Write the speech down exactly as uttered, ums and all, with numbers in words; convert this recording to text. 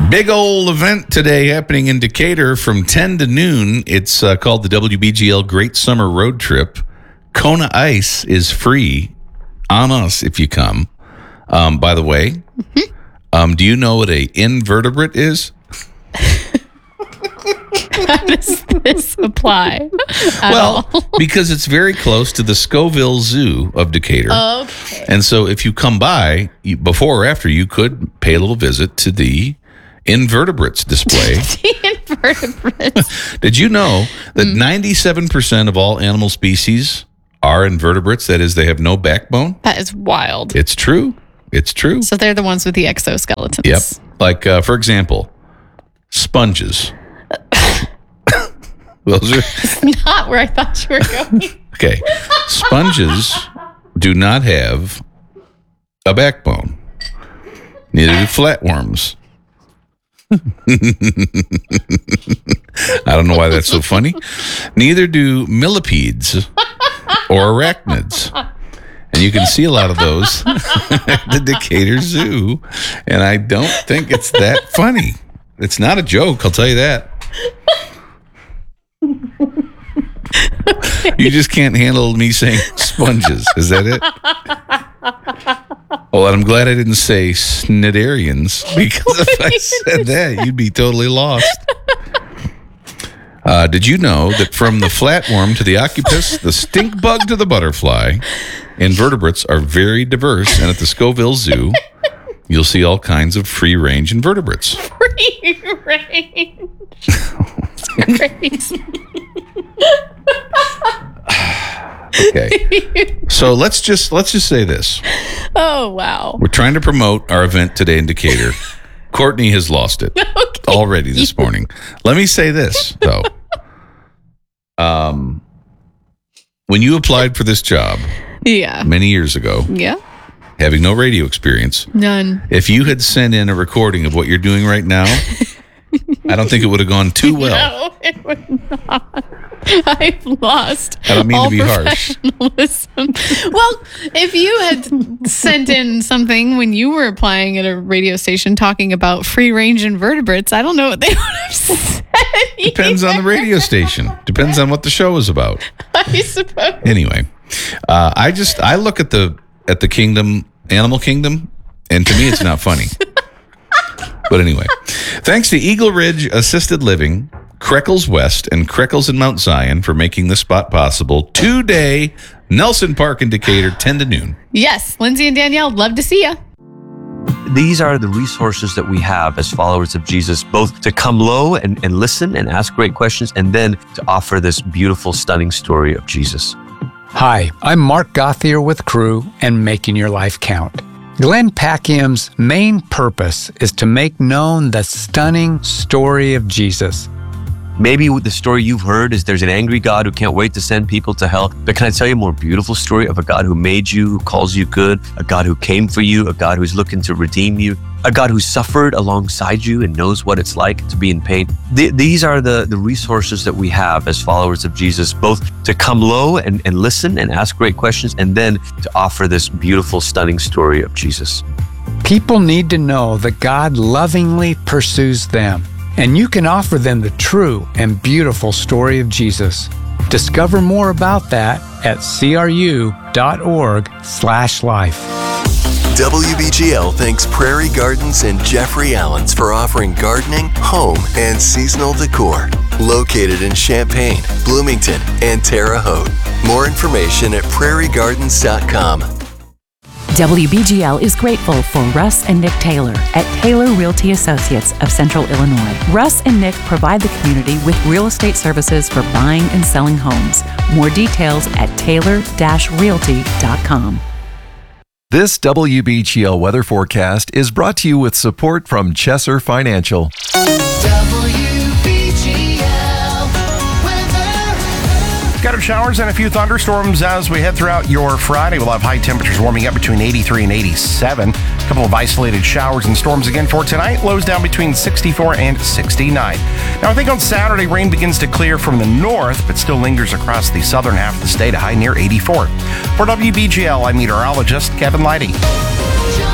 Big old event today happening in Decatur from ten to noon. It's uh, called the W B G L Great Summer Road Trip. Kona Ice is free on us if you come. Um, by the way, mm-hmm. um, do you know what a invertebrate is? How does this apply? Well, all? because it's very close to the Scoville Zoo of Decatur. Okay. And so if you come by, you, before or after, you could pay a little visit to the invertebrates display. The invertebrates. Did you know that mm. ninety-seven percent of all animal species are invertebrates? That is, they have no backbone? That is wild. It's true. It's true. So they're the ones with the exoskeletons. Yep. Like, uh, for example, sponges. Those are It's not where I thought you were going. Okay. Sponges do not have a backbone. Neither do flatworms. I don't know why that's so funny. Neither do millipedes or arachnids. And you can see a lot of those at the Decatur Zoo. And I don't think it's that funny. It's not a joke, I'll tell you that. Okay. You just can't handle me saying sponges. Is that it? Well, I'm glad I didn't say snidarians, because if I said that, you'd be totally lost. Uh, did you know that from the flatworm to the octopus, the stink bug to the butterfly, invertebrates are very diverse, and at the Scoville Zoo, you'll see all kinds of free-range invertebrates. Free-range. It's crazy. Okay. So let's just let's just say this. Oh, wow. We're trying to promote our event today in Decatur. Courtney has lost it okay. already this morning. Let me say this, though. Um, when you applied for this job yeah. many years ago, yeah. having no radio experience, none. If you had sent in a recording of what you're doing right now, I don't think it would have gone too well. No, it would not. I've lost I don't mean all to be harsh. professionalism. Well, if you had sent in something when you were applying at a radio station talking about free-range invertebrates, I don't know what they would have said. Depends either. on the radio station. Depends on what the show is about. I suppose. Anyway, uh, I just I look at the at the kingdom, animal kingdom, and to me it's not funny. But anyway, thanks to Eagle Ridge Assisted Living, Creckles West, and Creckles in Mount Zion for making this spot possible. Two-day Nelson Park in Decatur, ten to noon. Yes, Lindsay and Danielle, love to see you. These are the resources that we have as followers of Jesus, both to come low and, and listen and ask great questions, and then to offer this beautiful, stunning story of Jesus. Hi, I'm Mark Gothier with Crew and Making Your Life Count. Glenn Packiam's main purpose is to make known the stunning story of Jesus. Maybe the story you've heard is there's an angry God who can't wait to send people to hell. But can I tell you a more beautiful story of a God who made you, who calls you good, a God who came for you, a God who's looking to redeem you, a God who suffered alongside you and knows what it's like to be in pain. Th- these are the, the resources that we have as followers of Jesus, both to come low and, and listen and ask great questions, and then to offer this beautiful, stunning story of Jesus. People need to know that God lovingly pursues them, and you can offer them the true and beautiful story of Jesus. Discover more about that at cru.org slash life. W B G L thanks Prairie Gardens and Jeffrey Allens for offering gardening, home, and seasonal decor. Located in Champaign, Bloomington, and Terre Haute. More information at prairie gardens dot com. W B G L is grateful for Russ and Nick Taylor at Taylor Realty Associates of Central Illinois. Russ and Nick provide the community with real estate services for buying and selling homes. More details at taylor dash realty dot com. This W B G L weather forecast is brought to you with support from Chesser Financial. Scattered showers and a few thunderstorms as we head throughout your Friday. We'll have high temperatures warming up between eighty-three and eighty-seven. A couple of isolated showers and storms again for tonight. Lows down between sixty-four and sixty-nine. Now, I think on Saturday, rain begins to clear from the north, but still lingers across the southern half of the state, a high near eighty-four. For W B G L, I'm meteorologist Kevin Leidy.